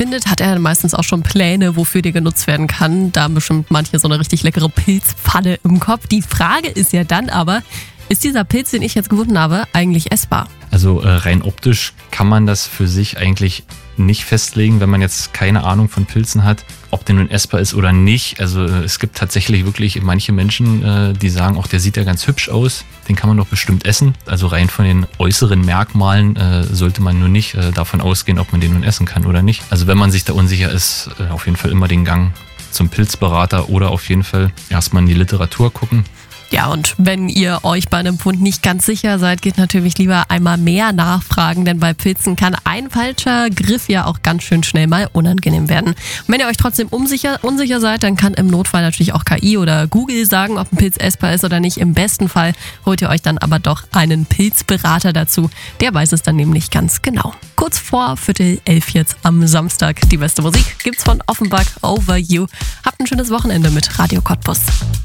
findet, hat er meistens auch schon Pläne, wofür die genutzt werden kann. Da haben bestimmt manche so eine richtig leckere Pilzpfanne im Kopf. Die Frage ist ja dann aber, ist dieser Pilz, den ich jetzt gefunden habe, eigentlich essbar? Also rein optisch kann man das für sich eigentlich nicht festlegen, wenn man jetzt keine Ahnung von Pilzen hat, ob der nun essbar ist oder nicht. Also es gibt tatsächlich wirklich manche Menschen, die sagen, auch der sieht ja ganz hübsch aus, den kann man doch bestimmt essen. Also rein von den äußeren Merkmalen sollte man nur nicht davon ausgehen, ob man den nun essen kann oder nicht. Also wenn man sich da unsicher ist, auf jeden Fall immer den Gang zum Pilzberater oder auf jeden Fall erstmal in die Literatur gucken. Ja, und wenn ihr euch bei einem Fund nicht ganz sicher seid, geht natürlich lieber einmal mehr nachfragen, denn bei Pilzen kann ein falscher Griff ja auch ganz schön schnell mal unangenehm werden. Und wenn ihr euch trotzdem unsicher seid, dann kann im Notfall natürlich auch KI oder Google sagen, ob ein Pilz essbar ist oder nicht. Im besten Fall holt ihr euch dann aber doch einen Pilzberater dazu. Der weiß es dann nämlich ganz genau. Kurz vor 10:45 jetzt am Samstag. Die beste Musik gibt's von Offenbach, Over You. Habt ein schönes Wochenende mit Radio Cottbus.